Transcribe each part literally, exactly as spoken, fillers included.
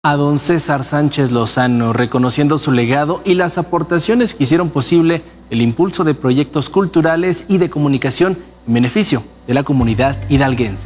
a don César Sánchez Lozano, reconociendo su legado y las aportaciones que hicieron posible el impulso de proyectos culturales y de comunicación en beneficio de la comunidad hidalguense.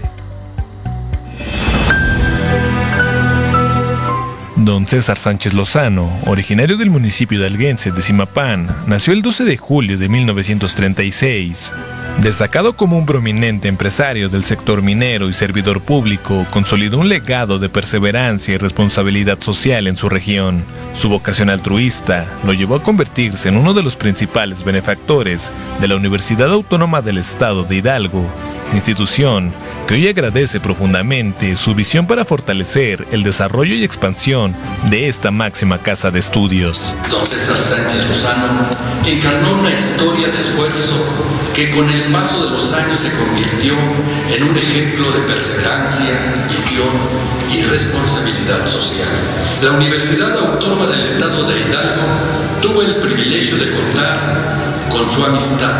Don César Sánchez Lozano, originario del municipio hidalguense de Zimapán, nació el doce de julio de mil novecientos treinta y seis. Destacado como un prominente empresario del sector minero y servidor público, consolidó un legado de perseverancia y responsabilidad social en su región. Su vocación altruista lo llevó a convertirse en uno de los principales benefactores de la Universidad Autónoma del Estado de Hidalgo, institución que hoy agradece profundamente su visión para fortalecer el desarrollo y expansión de esta máxima casa de estudios. Don César Sánchez Lozano encarnó una historia de esfuerzo que con el paso de los años se convirtió en un ejemplo de perseverancia, visión y responsabilidad social. La Universidad Autónoma del Estado de Hidalgo tuvo el privilegio de contar con su amistad,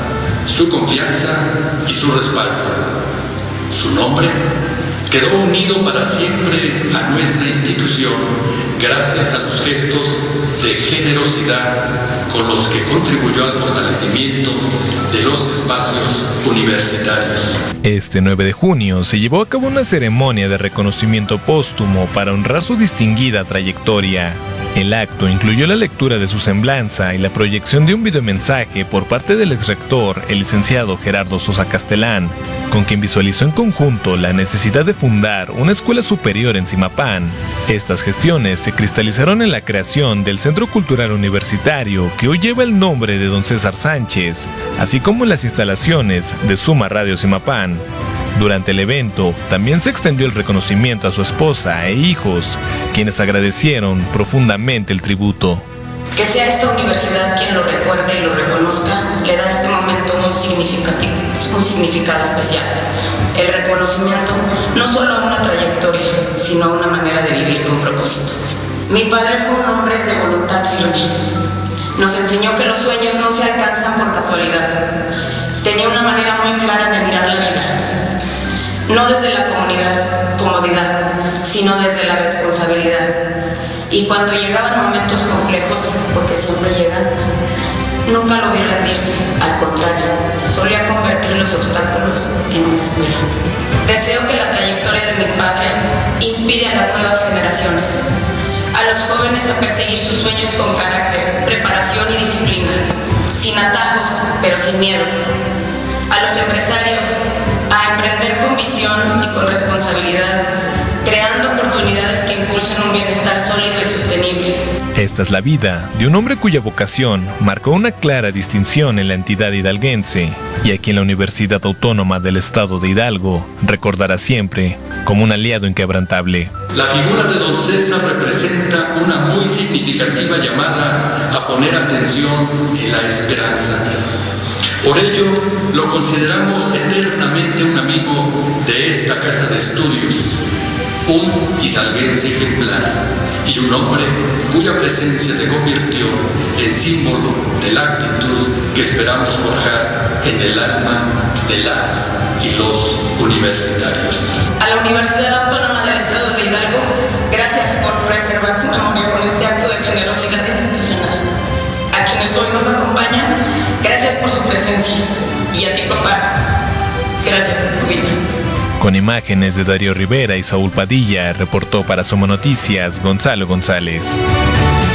su confianza y su respaldo. Su nombre quedó unido para siempre a nuestra institución gracias a los gestos de generosidad con los que contribuyó al fortalecimiento de los espacios universitarios. Este nueve de junio se llevó a cabo una ceremonia de reconocimiento póstumo para honrar su distinguida trayectoria. El acto incluyó la lectura de su semblanza y la proyección de un videomensaje por parte del exrector, el licenciado Gerardo Sosa Castelán, con quien visualizó en conjunto la necesidad de fundar una escuela superior en Zimapán. Estas gestiones se cristalizaron en la creación del Centro Cultural Universitario, que hoy lleva el nombre de don César Sánchez, así como en las instalaciones de Suma Radio Zimapán. Durante el evento, también se extendió el reconocimiento a su esposa e hijos, quienes agradecieron profundamente el tributo. Que sea esta universidad quien lo recuerde y lo reconozca, le da a este momento un, significativo, un significado especial. El reconocimiento no solo a una trayectoria, sino a una manera de vivir con propósito. Mi padre fue un hombre de voluntad firme. Nos enseñó que los sueños no se alcanzan por casualidad. Tenía una manera muy clara de mirar la vida. No desde la comunidad, comodidad, sino desde la responsabilidad. Y cuando llegaban momentos complejos, porque siempre llegan, nunca lo vi rendirse, al contrario, solía convertir los obstáculos en una escuela. Deseo que la trayectoria de mi padre inspire a las nuevas generaciones, a los jóvenes a perseguir sus sueños con carácter, preparación y disciplina, sin atajos, pero sin miedo. A los empresarios a emprender con visión y con responsabilidad, creando oportunidades que impulsen un bienestar sólido y sostenible. Esta es la vida de un hombre cuya vocación marcó una clara distinción en la entidad hidalguense y a quien la Universidad Autónoma del Estado de Hidalgo recordará siempre como un aliado inquebrantable. La figura de don César representa una muy significativa llamada a poner atención en la esperanza. Por ello, lo consideramos eternamente un amigo de esta casa de estudios, un hidalguense ejemplar y un hombre cuya presencia se convirtió en símbolo de la actitud que esperamos forjar en el alma de las y los universitarios. A la Universidad Autónoma del Estado de Hidalgo, gracias por preservar su memoria con este acto de generosidad institucional. A quienes hoy nos acompañan, gracias por su presencia. Y a ti, papá, gracias por tu vida. Con imágenes de Darío Rivera y Saúl Padilla, reportó para Soma Noticias Gonzalo González.